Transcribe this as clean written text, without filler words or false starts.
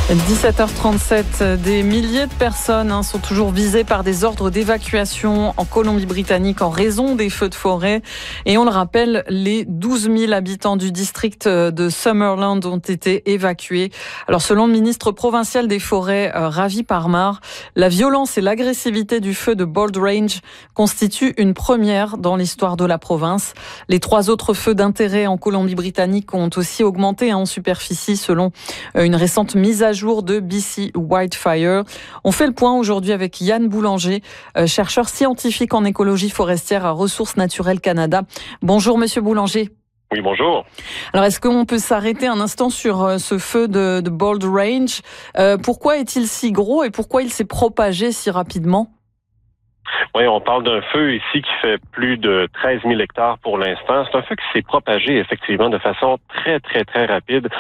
17h37, des milliers de personnes sont toujours visées par des ordres d'évacuation en Colombie-Britannique en raison des feux de forêt. Et on le rappelle, les 12 000 habitants du district de Summerland ont été évacués. Alors selon le ministre provincial des forêts, Ravi Parmar, la violence et l'agressivité du feu de Bold Range constituent une première dans l'histoire de la province. Les 3 autres feux d'intérêt en Colombie-Britannique ont aussi augmenté en superficie selon une récente mise à jour de BC Wildfire. On fait le point aujourd'hui avec Yann Boulanger, chercheur scientifique en écologie forestière à Ressources Naturelles Canada. Bonjour Monsieur Boulanger. Oui, bonjour. Alors, est-ce qu'on peut s'arrêter un instant sur ce feu de Bold Range? Pourquoi est-il si gros et pourquoi il s'est propagé si rapidement? Oui, on parle d'un feu ici qui fait plus de 13 000 hectares pour l'instant. C'est un feu qui s'est propagé effectivement de façon très, très, très rapide.